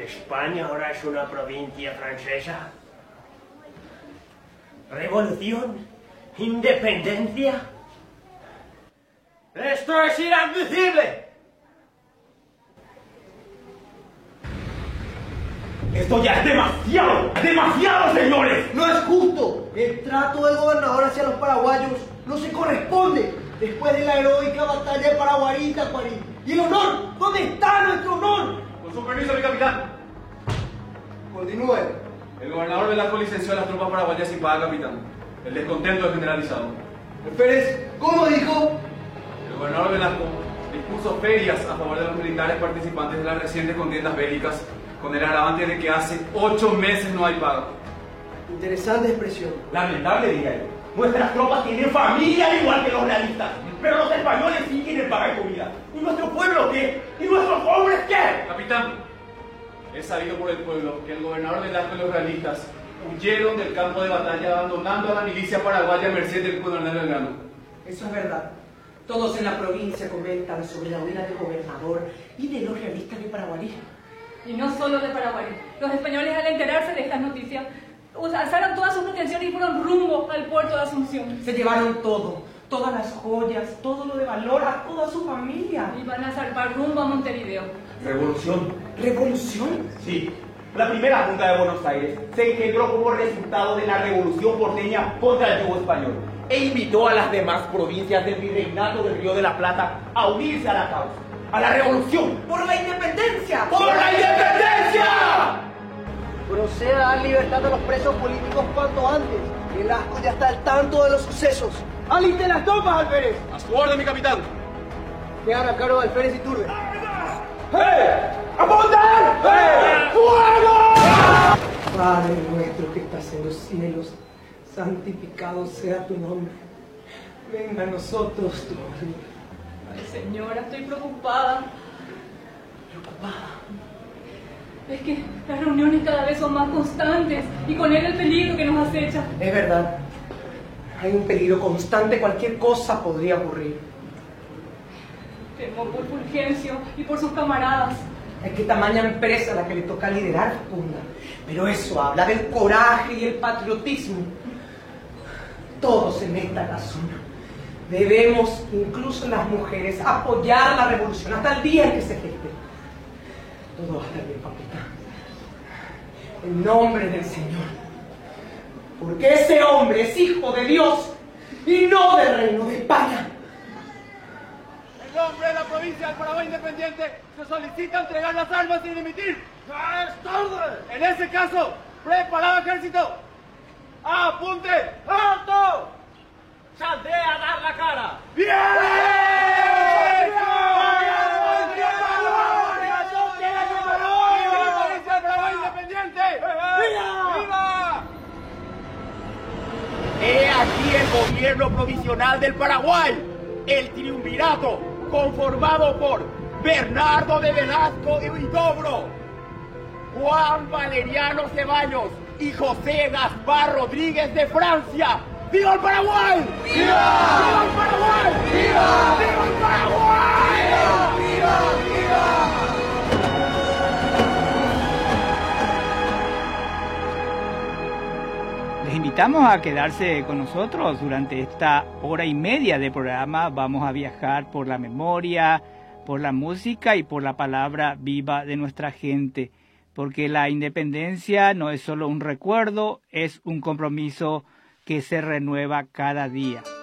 España ahora es una provincia francesa. Revolución, independencia. ¡Esto es inadmisible! ¡Esto ya es demasiado! ¡Demasiado, señores! No es justo. El trato del gobernador hacia los paraguayos no se corresponde después de la heroica batalla de Paraguarí y Tacuarí. ¿Y el honor? ¿Dónde está nuestro honor? Con su permiso, mi capitán. Continúe. El gobernador Velasco licenció a las tropas paraguayas sin paga, capitán. El descontento es generalizado. Pérez, ¿cómo dijo? El gobernador Velasco dispuso ferias a favor de los militares participantes de las recientes contiendas bélicas, con el agravante de que hace 8 meses no hay paga. Interesante expresión. Lamentable, diría yo. Nuestras tropas tienen familia igual que los realistas, pero los españoles sí tienen paga y comida. ¿Y nuestro pueblo qué? ¿Y nuestros hombres qué? Capitán, es sabido por el pueblo que el gobernador Velasco y los realistas huyeron del campo de batalla abandonando a la milicia paraguaya a merced del coronel Belgrano. Eso es verdad. Todos en la provincia comentan sobre la huida del gobernador y de los realistas de Paraguarí. Y no solo de Paraguay. Los españoles, al enterarse de estas noticias, alzaron todas sus pretensiones y fueron rumbo al puerto de Asunción. Se llevaron todo, todas las joyas, todo lo de valor, a toda su familia. Y van a zarpar rumbo a Montevideo. ¿Revolución? ¿Revolución? Sí. La primera Junta de Buenos Aires se engendró como resultado de la Revolución porteña contra el yugo español e invitó a las demás provincias del Virreinato del Río de la Plata a unirse a la causa, a la revolución. ¡Por la independencia! ¡Por la independencia! Proceda a dar libertad a los presos políticos cuanto antes. Velasco ya está al tanto de los sucesos. ¡Aliste las tropas, Alférez! A su orden, mi capitán. Quedan a cargo de Alférez y Turbe. ¡Apuntan! ¡Fuego! Padre nuestro que estás en los cielos, santificado sea tu nombre. Venga a nosotros tu reino. Ay, señora, estoy preocupada. ¿Preocupada? Es que las reuniones cada vez son más constantes y con él el peligro que nos acecha. Es verdad. Hay un peligro constante, cualquier cosa podría ocurrir. Temo por Fulgencio y por sus camaradas. Es que tamaña empresa la que le toca liderar, Funda. Pero eso habla del coraje y el patriotismo. Todos en esta razón debemos, incluso las mujeres, apoyar la revolución hasta el día en que se geste. Todo va a estar bien, papita. En nombre del Señor. Porque ese hombre es hijo de Dios y no del reino de España. En nombre de la provincia del Paraguay Independiente se solicita entregar las armas sin dimitir. ¡Ya es tarde! En ese caso, preparado ejército. ¡Apunte! ¡Alto! ¡Saldré a dar la cara! ¡Bien! He aquí el gobierno provisional del Paraguay, el triunvirato conformado por Bernardo de Velasco y Huidobro, Juan Valeriano Ceballos y José Gaspar Rodríguez de Francia. ¡Viva el Paraguay! ¡Viva! ¡Viva el Paraguay! ¡Viva! ¡Viva el Paraguay! ¡Viva! ¡Viva! ¡Viva! Les invitamos a quedarse con nosotros durante esta hora y media de programa. Vamos a viajar por la memoria, por la música y por la palabra viva de nuestra gente, porque la independencia no es solo un recuerdo, es un compromiso que se renueva cada día.